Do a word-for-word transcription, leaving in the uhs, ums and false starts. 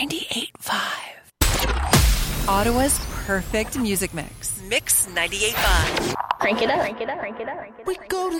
ninety-eight point five. Ottawa's perfect music mix. Mix ninety-eight point five. Crank it up, crank it up, crank it up, crank it up. We go